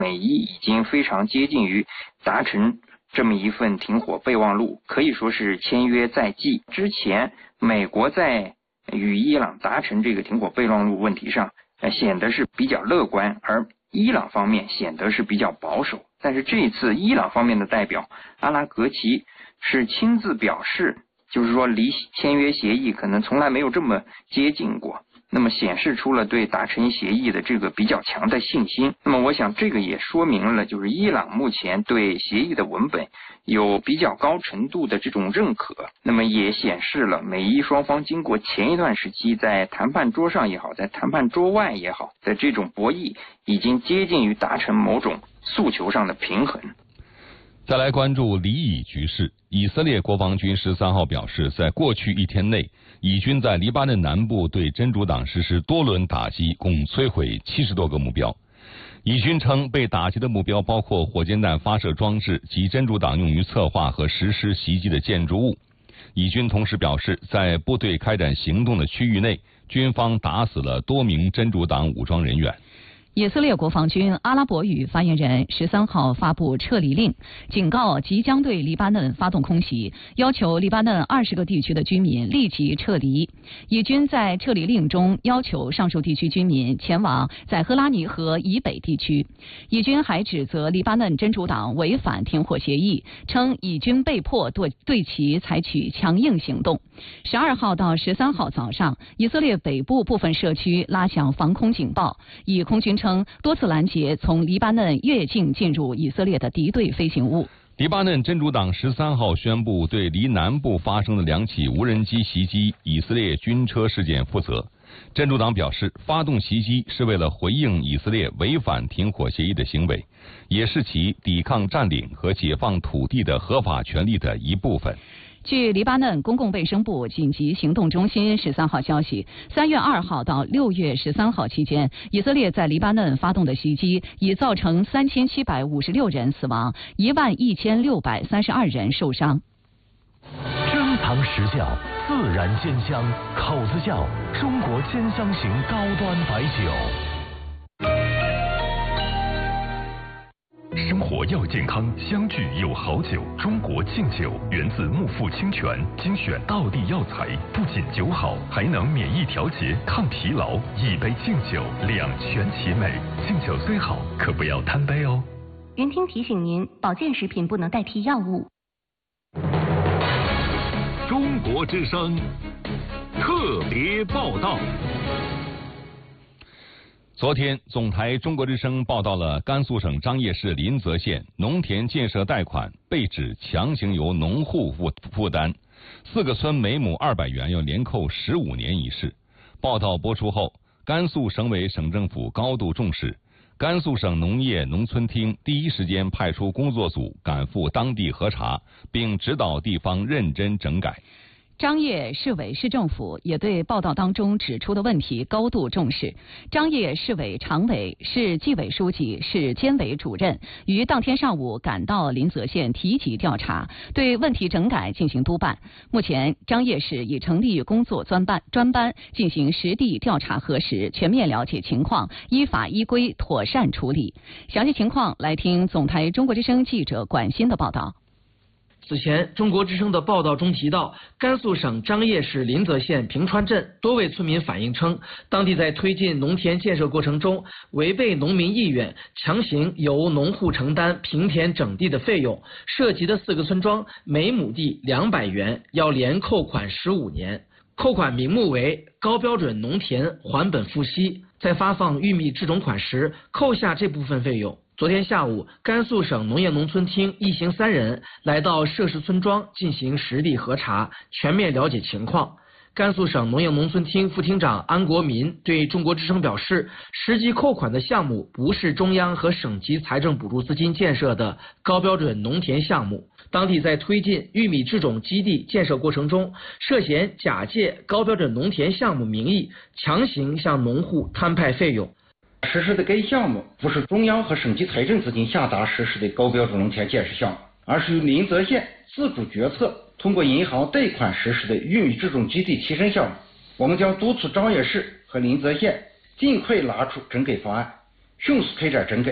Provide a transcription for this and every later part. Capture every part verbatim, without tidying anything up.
美伊已经非常接近于达成这么一份停火备忘录，可以说是签约在即。之前美国在与伊朗达成这个停火备忘录问题上，呃，显得是比较乐观，而伊朗方面显得是比较保守。但是这一次伊朗方面的代表阿拉格齐是亲自表示，就是说离签约协议可能从来没有这么接近过，那么显示出了对达成协议的这个比较强的信心。那么我想这个也说明了，就是伊朗目前对协议的文本有比较高程度的这种认可，那么也显示了美伊双方经过前一段时期在谈判桌上也好，在谈判桌外也好的这种博弈，已经接近于达成某种诉求上的平衡。 再来关注黎以局势，以色列国防军十三号表示，在过去一天内，以军在黎巴嫩南部对真主党实施多轮打击，共摧毁七十多个目标。以军称，被打击的目标包括火箭弹发射装置及真主党用于策划和实施袭击的建筑物。以军同时表示，在部队开展行动的区域内，军方打死了多名真主党武装人员。 以色列国防军阿拉伯语发言人十三号发布撤离令，警告即将对黎巴嫩发动空袭，要求黎巴嫩二十个地区的居民立即撤离。以军在撤离令中要求上述地区居民前往在赫拉尼河以北地区。以军还指责黎巴嫩真主党违反停火协议，称以军被迫对对其采取强硬行动。十二号到十三号早上，以色列北部部分社区拉响防空警报，以空军称多次拦截从黎巴嫩越境进入以色列的敌对飞行物。 黎巴嫩真主党十三号宣布对黎南部发生的两起无人机袭击以色列军车事件负责。真主党表示，发动袭击是为了回应以色列违反停火协议的行为，也是其抵抗占领和解放土地的合法权利的一部分。 据黎巴嫩公共卫生部紧急行动中心十三号消息，三月二号到六月十三号期间，以色列在黎巴嫩发动的袭击已造成三千七百五十六人死亡，一万一千六百三十二人受伤。 珍藏实窖，自然鲜香，口子窖，中国兼香型高端白酒。生活要健康，相聚有好酒。中国劲酒源自木富清泉，精选道地药材，不仅酒好，还能免疫调节、抗疲劳。一杯劲酒，两全其美。劲酒虽好，可不要贪杯哦。 云听提醒您，保健食品不能代替药物。 中国之声特别报道。 昨天，总台中国之声报道了甘肃省张掖市临泽县农田建设贷款被指强行由农户负负担，四个村每亩二百元要连扣十五年一事。报道播出后，甘肃省委省政府高度重视，甘肃省农业农村厅第一时间派出工作组赶赴当地核查，并指导地方认真整改。 张掖市委市政府也对报道当中指出的问题高度重视。张掖市委常委、市纪委书记、市监委主任于当天上午赶到临泽县提级调查，对问题整改进行督办。目前，张掖市已成立工作专班，专班进行实地调查核实，全面了解情况，依法依规妥善处理。详细情况来听总台中国之声记者管欣的报道。 此前，中国之声的报道中提到，甘肃省张掖市临泽县平川镇多位村民反映称，当地在推进农田建设过程中，违背农民意愿，强行由农户承担平田整地的费用，涉及的四个村庄每亩地两百元，要连扣款十五年。扣款名目为高标准农田还本付息，在发放玉米制种款时扣下这部分费用。昨天下午，甘肃省农业农村厅一行三人来到涉事村庄进行实地核查，全面了解情况。甘肃省农业农村厅副厅长安国民对中国之声表示，实际扣款的项目不是中央和省级财政补助资金建设的高标准农田项目，当地在推进玉米制种基地建设过程中，涉嫌假借高标准农田项目名义，强行向农户摊派费用。 实施的该项目不是中央和省级财政资金下达实施的高标准农田建设项目，而是由临泽县自主决策通过银行贷款实施的玉米制种基地提升项目。我们将督促张掖市和临泽县尽快拿出整改方案，迅速开展整改，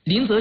林泽